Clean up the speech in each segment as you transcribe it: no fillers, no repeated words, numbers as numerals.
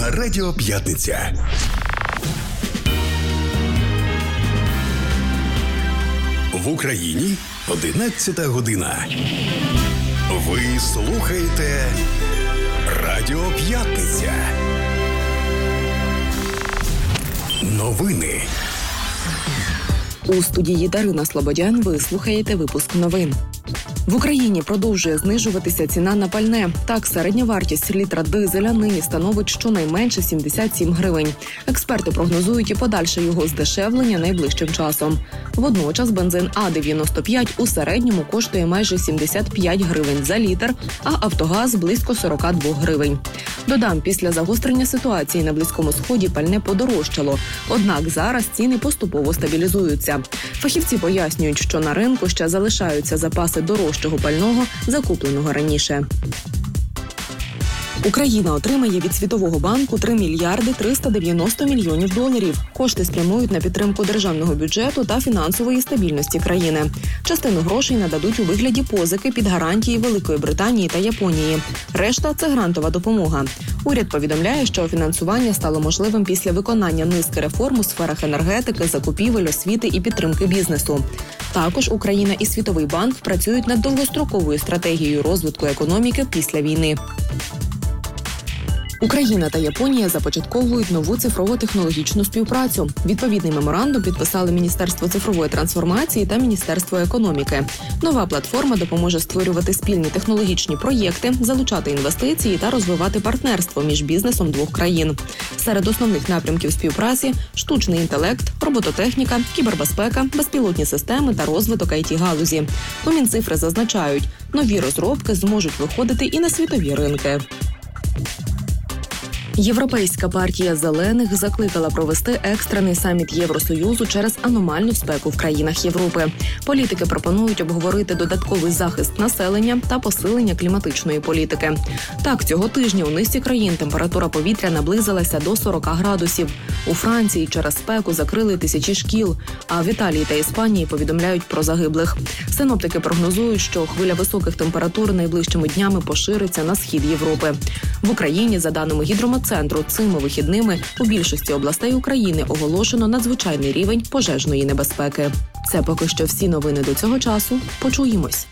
на Радіо П'ятниця. В Україні 11 година. Ви слухаєте Радіо П'ятниця. Новини. У студії Дарина Слободян ви слухаєте випуск новин. В Україні продовжує знижуватися ціна на пальне. Так, середня вартість літра дизеля нині становить щонайменше 77 гривень. Експерти прогнозують і подальше його здешевлення найближчим часом. Водночас бензин А-95 у середньому коштує майже 75 гривень за літр, а «Автогаз» – близько 42 гривень. Додам, після загострення ситуації на Близькому Сході пальне подорожчало. Однак зараз ціни поступово стабілізуються. Фахівці пояснюють, що на ринку ще залишаються запаси дорожчого пального, закупленого раніше. Україна отримає від Світового банку 3 мільярди 390 мільйонів доларів. Кошти спрямують на підтримку державного бюджету та фінансової стабільності країни. Частину грошей нададуть у вигляді позики під гарантії Великої Британії та Японії. Решта – це грантова допомога. Уряд повідомляє, що фінансування стало можливим після виконання низки реформ у сферах енергетики, закупівель, освіти і підтримки бізнесу. Також Україна і Світовий банк працюють над довгостроковою стратегією розвитку економіки після війни. Україна та Японія започатковують нову цифрово-технологічну співпрацю. Відповідний меморандум підписали Міністерство цифрової трансформації та Міністерство економіки. Нова платформа допоможе створювати спільні технологічні проєкти, залучати інвестиції та розвивати партнерство між бізнесом двох країн. Серед основних напрямків співпраці – штучний інтелект, робототехніка, кібербезпека, безпілотні системи та розвиток IT-галузі. У Мінцифри зазначають, нові розробки зможуть виходити і на світові ринки. Європейська партія «Зелених» закликала провести екстрений саміт Євросоюзу через аномальну спеку в країнах Європи. Політики пропонують обговорити додатковий захист населення та посилення кліматичної політики. Так, цього тижня у низці країн температура повітря наблизилася до 40 градусів. У Франції через спеку закрили тисячі шкіл, а в Італії та Іспанії повідомляють про загиблих. Синоптики прогнозують, що хвиля високих температур найближчими днями пошириться на схід Європи. В Україні, за даними Гідрометцентру, цими вихідними у більшості областей України оголошено надзвичайний рівень пожежної небезпеки. Це поки що всі новини до цього часу. Почуємось.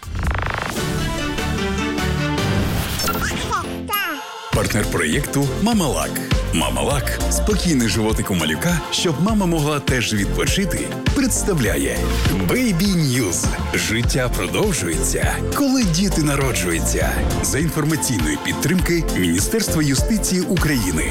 Партнер проєкту «Мамалак». «Мамалак» – спокійний животик у малюка, щоб мама могла теж відпочити, представляє Baby News. Життя продовжується, коли діти народжуються. За інформаційної підтримки Міністерства юстиції України.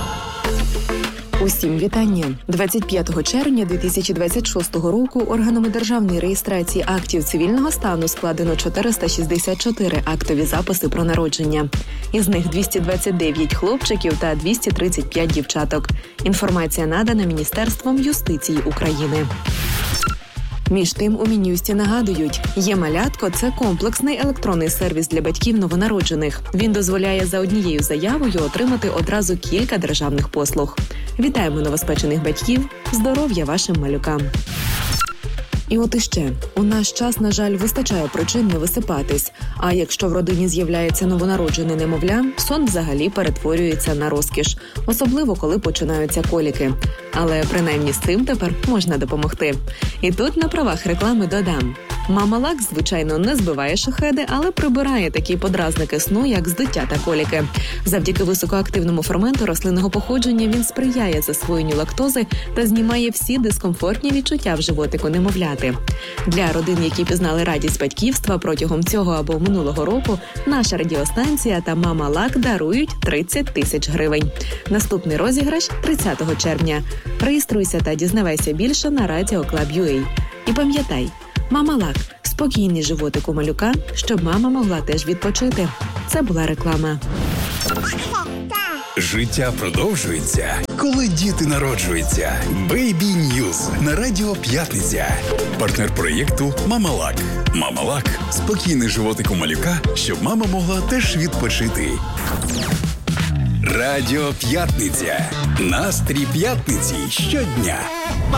Усім вітання. 25 червня 2026 року органами державної реєстрації актів цивільного стану складено 464 актові записи про народження. Із них 229 хлопчиків та 235 дівчаток. Інформація надана Міністерством юстиції України. Між тим, у Мін'юсті нагадують, «Є-малятко» – це комплексний електронний сервіс для батьків новонароджених. Він дозволяє за однією заявою отримати одразу кілька державних послуг. Вітаємо новоспечених батьків! Здоров'я вашим малюкам! І от іще. У наш час, на жаль, вистачає причин не висипатись. А якщо в родині з'являється новонароджене немовля, сон взагалі перетворюється на розкіш. Особливо, коли починаються коліки. Але принаймні з цим тепер можна допомогти. І тут на правах реклами додам. «Мамалак», звичайно, не збиває шахеди, але прибирає такі подразники сну, як здуття та коліки. Завдяки високоактивному ферменту рослинного походження він сприяє засвоєнню лактози та знімає всі дискомфортні відчуття в животику немовляти. Для родин, які пізнали радість батьківства протягом цього або минулого року, наша радіостанція та «Мамалак» дарують 30 тисяч гривень. Наступний розіграш – 30 червня. Реєструйся та дізнавайся більше на Radio.Club.ua. І пам'ятай, «Мамалак» – спокійний животик у малюка, щоб мама могла теж відпочити. Це була реклама. Життя продовжується, коли діти народжуються. Baby News на Радіо П'ятниця. Партнер проєкту «Мамалак». «Мамалак» – спокійний животик у малюка, щоб мама могла теж відпочити. Радіо П'ятниця. Настрій п'ятниці щодня.